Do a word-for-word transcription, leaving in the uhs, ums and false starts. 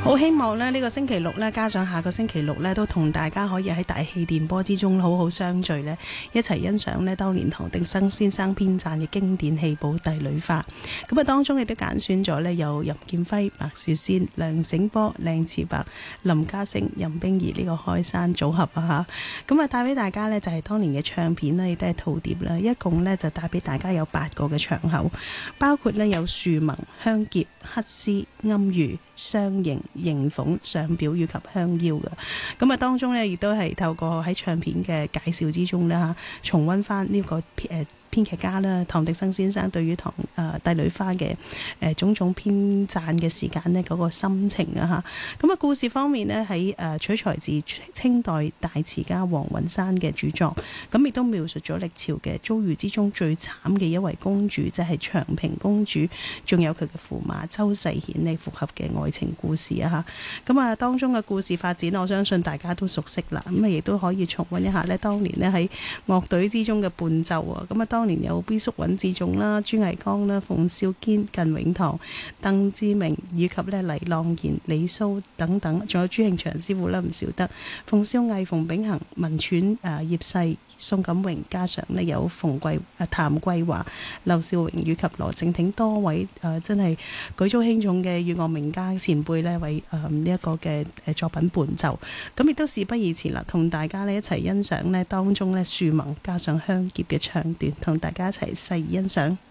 好希望咧呢個星期六咧，加上下個星期六咧，都同大家可以喺大氣電波之中好好相聚咧，一齊欣賞咧當年唐滌生先生編撰嘅經典戲寶《帝女花》。咁啊，當中亦都揀選咗咧有任劍輝、白雪仙、梁醒波、靚次伯、林家聲、任冰兒呢個開山組合啊嚇。咁啊，帶俾大家呢就係當年嘅唱片啦，亦都係套碟啦，一共呢就帶俾大家有八個嘅場口，包括呢有樹盟、香劫、黑絲、庵娛、雙形、迎鳳、上表以及香夭嘅。咁啊，當中呢亦都係透過喺唱片嘅介紹之中呢，重溫翻呢個誒編劇家啦，唐滌生先生對於唐誒帝女花嘅誒種種編撰嘅時間呢嗰個心情啊嚇。咁啊，故事方面呢，喺誒取材自清代大詞家黃允山嘅著作，咁亦都描述咗歷朝嘅遭遇之中最慘嘅一位公主，即係長平公主，仲有佢嘅駙馬周世顯呢復合嘅愛情故事啊嚇。咁啊，當中嘅故事發展，我相信大家都熟悉啦。咁啊，亦都可以重溫一下呢當年呢喺樂隊之中嘅伴奏啊。咁啊，當年有 B 叔尹自重啦、朱毅剛啦、馮少堅、靳永堂、鄧志明以及咧黎浪賢、李蘇等等，仲有朱慶祥師傅啦，唔少得馮少毅、馮秉恆、文傳、誒葉世、宋錦榮，加上咧有馮桂、誒譚桂華、劉少榮以及羅靜婷多位誒、呃、真係舉足輕重嘅粵樂名家前輩咧，為誒呢一個嘅誒作品伴奏。咁亦都事不宜遲啦，同大家咧一齊欣賞咧當中咧樹盟加上香劫嘅唱段，同大家一齊細欣賞。